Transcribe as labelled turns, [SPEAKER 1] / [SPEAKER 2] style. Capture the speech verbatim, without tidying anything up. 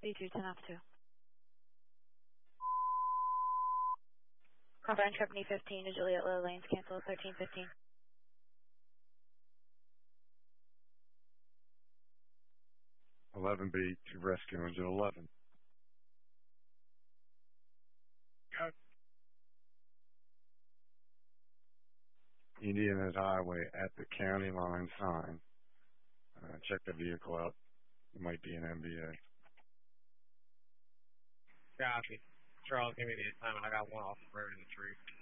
[SPEAKER 1] B two ten off two. Call French Company fifteen to Juliet Low Lanes, cancel thirteen fifteen.
[SPEAKER 2] eleven B to rescue engine eleven.
[SPEAKER 3] Go.
[SPEAKER 2] Indiana's Highway at the county line sign. Uh, check the vehicle out. It might be an M B A.
[SPEAKER 3] Copy. Charles, give me the assignment. I got one off the road in the tree.